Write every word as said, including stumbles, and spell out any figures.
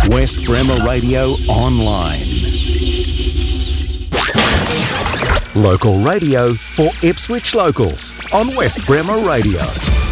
West Bremer Radio Online. Local radio for Ipswich locals on West Bremer Radio.